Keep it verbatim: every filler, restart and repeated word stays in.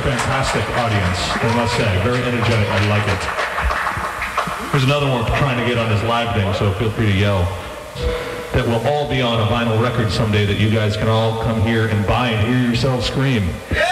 fantastic audience, I must say. Very energetic. I like it. There's another one trying to get on this live thing, so feel free to yell. That will all be on a vinyl record someday that you guys can all come here and buy and hear yourselves scream.